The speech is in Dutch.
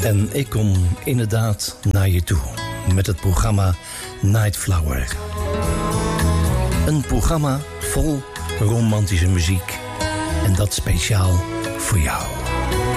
En ik kom inderdaad naar je toe met het programma Nightflower. Een programma vol romantische muziek. En dat speciaal voor jou.